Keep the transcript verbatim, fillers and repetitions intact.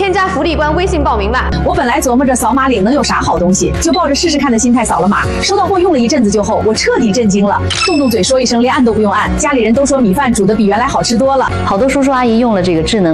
添加福利官微信报名吧。 我本来琢磨着扫码领能有啥好东西，就抱着试试看的心态扫了码，收到货用了一阵子就后，我彻底震惊了，动动嘴说一声，连按都不用按，家里人都说米饭煮的比原来好吃多了。 好多叔叔阿姨用了这个智能